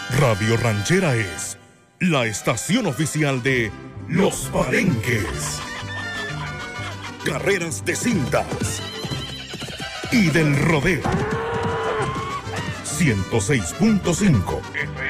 Radio Ranchera es la estación oficial de Los Palenques, carreras de cintas y del rodeo. 106.5